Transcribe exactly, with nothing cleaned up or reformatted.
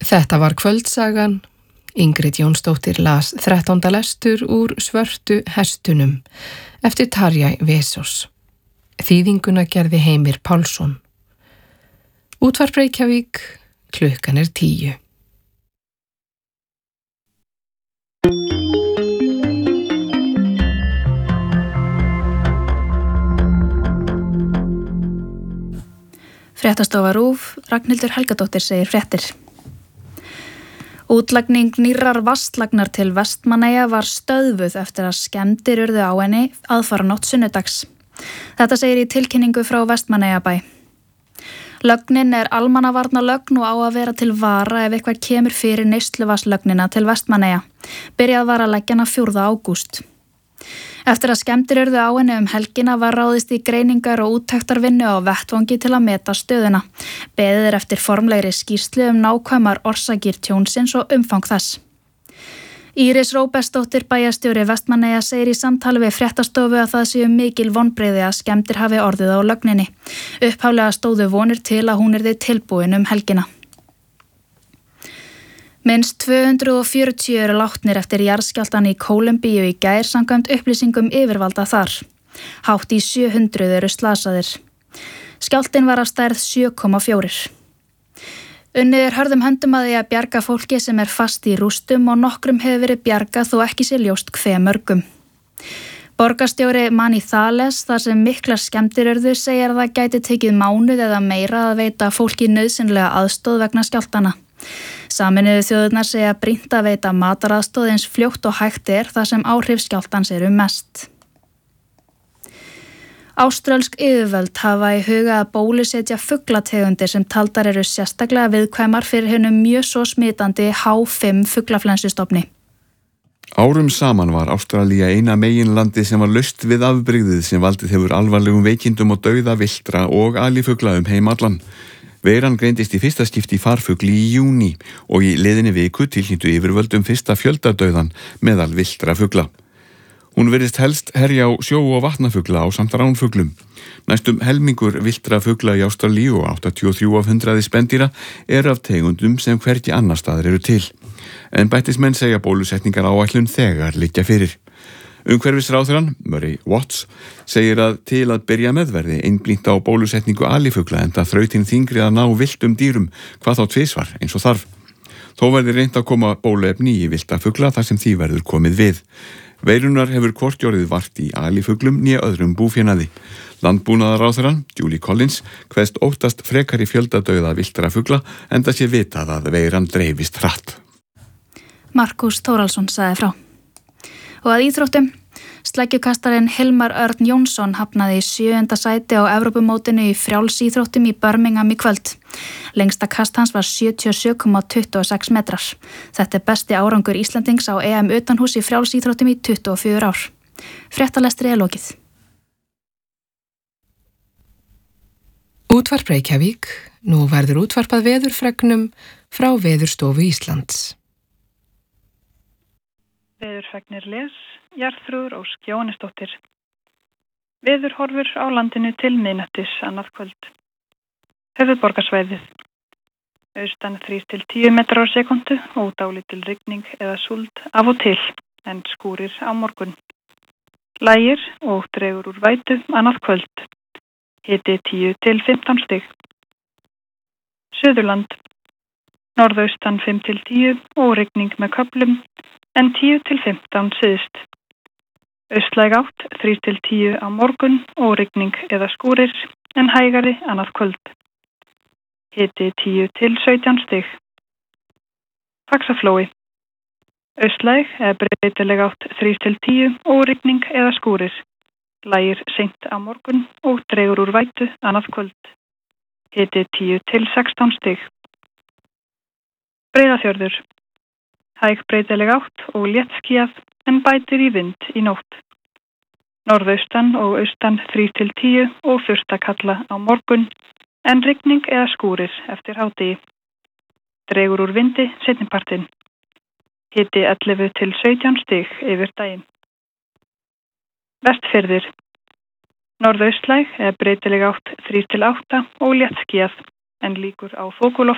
Þetta var kvöldsagan. Ingrid Jónsdóttir las þrettánda lestur úr Svörtu hestunum eftir Tarjei Vesaas. Þýðinguna gerði Heimir Pálsson. Útvarp Reykjavík, klukkan er tíu. Fréttastofa RÚV, Ragnhildur Helgadóttir segir fréttir. Útlagning nýrrar vatnslagnar til Vestmannaeyja var stöðvuð eftir að skemmdir urðu á henni aðfaranótt sunnudags. Þetta segir í tilkynningu frá Vestmannaeyjabæ. Lögnin er almannavarnalögn og á að vera til vara ef eitthvað kemur fyrir neysluvatnslögnina til Vestmannaeyja. Byrjað var að leggja hana fjórða ágúst. Eftir að skemmdir urðu á henni um helgina var ráðist í greiningar og úttektarvinnu á vettvangi til að meta stöðuna. Beðið er eftir formlegri skýrslu um nákvæmar orsakir tjónsins og umfang þess. Íris Róbertsdóttir, bæjarstjóri Vestmannaeyja, segir í samtali við fréttastofu að það séu mikil vonbrigði að skemmdir hafi orðið á lögninni. Upphaflega stóðu vonir til að hún yrði tilbúin um helgina. Minnst tvö hundruð fjörutíu eru látnir eftir jarðskjálftann í Kólumbíu í gær samkvæmt upplýsingum yfirvalda þar. Hátt í sjö hundruð eru slasaðir. Skjálftinn var af stærð sjö komma fjögur. Unnið er hörðum höndum að því að bjarga fólki sem er fast í rústum og nokkrum hefur verið bjargað þó ekki sé ljóst hve mörgum. Borgarstjóri Manizales, þar sem miklar skemmdir urðu, segir að það gæti tekið mánuð eða meira að veita fólki nauðsynlega aðstoð vegna skjálftanna. Sameinuðu þjóðirnar segja brýnt að veita mataraðstoð eins fljótt og hægt er þar sem áhrif skjálftans eru mest. Áströlsk yfirvöld hafa í huga að bólusetja fuglategundir sem taldar eru sérstaklega viðkvæmar fyrir hinum mjög svo smitandi H fimm fuglaflensustofni. Árum saman var Ástralía eina meginlandi sem var laust við afbrigðið sem valdið hefur alvarlegum veikindum og dauða villtra og alifugla um heim allan. Veiran greindist í fyrsta skipti í farfugli í júní og í liðinni viku tilkynntu yfirvöldum fyrsta fjöldadauðan meðal villtra fugla. Hún virðist helst herja á sjó- og vatnafugla á samt ránfuglum. Næstum helmingur villtra fugla í Ástralíu og áttatíu og þrjú af hundraði spendýra eru af tegundum sem hvergi annar staðar eru til. En bættismenn segja bólusetningar áætlun þegar liggja fyrir. Umhverfisráðherrann, Murray Watts, segir að til að byrja með verði einblínt á bólusetningu alifugla enda þrautin þyngri að ná villtum dýrum hvað þá tvisvar eins og þarf. Þó verði reynt að koma bóluefni í villta fugla þar sem því verður komið við. Veirunar hefur hvorki orðið vart í alifuglum né öðrum búfénaði. Landbúnaðarráðherrann, Julie Collins, kveðst óttast frekari fjöldadauða villtra fugla enda sé vitað að veiran dreifist hratt. Markus Þórhallsson sagði frá. Og að íþróttum, sleggjukastarinn Hilmar Örn Jónsson hafnaði í sjöunda sæti á Evrópumótinu í frjálsíþróttum í Birmingham í kvöld. Lengsta kast hans var sjötíu og sjö komma tuttugu og sex metrar. Þetta er besti árangur Íslandings á E M utanhús í frjálsíþróttum í tuttugu og fjögur ár. Fréttalestri er lokið. Útvarp Reykjavík. Nú verður útvarpað veðurfregnum frá Veðurstofu Íslands. Veðurfregnir les, Jarþrúður Ósk Jóhannesdóttir. Veðurhorfur á landinu til miðnættis annað kvöld. Höfuðborgarsvæðið. Austan þrír til tíu metrar á sekundu og dálítil rigning eða súld af og til, en skúrir á morgun. Lægir og dregur úr vætu annað kvöld. Hiti tíu til fimmtán stig. Suðurland. Norðaustan fimm til tíu og rigning með köflum, en tíu til fimmtán syðst. Austlæg átt þrír til tíu á morgun og rigning eða skúrir, en hægari annað kvöld. Hiti tíu til sautján stig. Faxaflói. Austlæg eða breytileg átt þrír til tíu og rigning eða skúrir. Lægir seint á morgun og dregur úr vætu annað kvöld. Hiti tíu til sextán stig. Breiðafjörður. Hæg breytileg átt og léttskýjað en bætir í vind í nótt. Norðaustan og austan þrír til tíu og þurrtakalla á morgun, en rigning eða skúrir eftir hádegi. Dregur úr vindi seinnipartinn. Hiti ellefu til sautján stig yfir daginn. Vestfirðir. Norðaustlæg eða breytileg átt þrír til átta og léttskýjað, en líkur á þokuloft